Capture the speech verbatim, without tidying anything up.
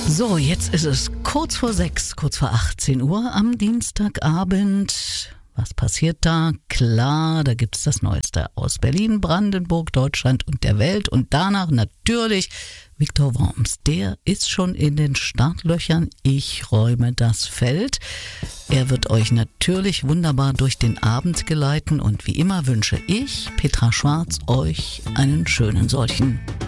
So, jetzt ist es kurz vor sechs, kurz vor achtzehn Uhr am Dienstagabend. Was passiert da? Klar, da gibt's das Neueste aus Berlin, Brandenburg, Deutschland und der Welt. Und danach natürlich Viktor Worms. Der ist schon in den Startlöchern. Ich räume das Feld. Er wird euch natürlich wunderbar durch den Abend geleiten. Und wie immer wünsche ich, Petra Schwarz, euch einen schönen solchen.